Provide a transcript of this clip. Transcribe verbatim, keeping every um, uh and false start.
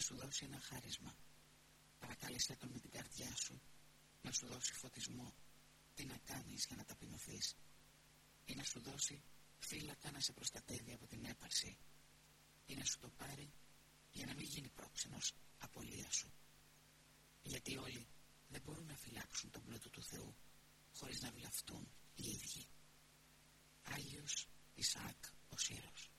σου δώσει ένα χάρισμα. Παρακάλεσέ τον με την καρδιά σου να σου δώσει φωτισμό, τι να κάνεις για να ταπεινωθείς, ή να σου δώσει φύλακα να σε προστατεύει από την έπαρση, ή να σου το πάρει για να μην γίνει πρόξενος απολία σου. Γιατί όλοι δεν μπορούν να φυλάξουν τον πλούτο του Θεού χωρίς να βλαφτούν οι ίδιοι. Άγιος Ισαάκ ο Σύρος.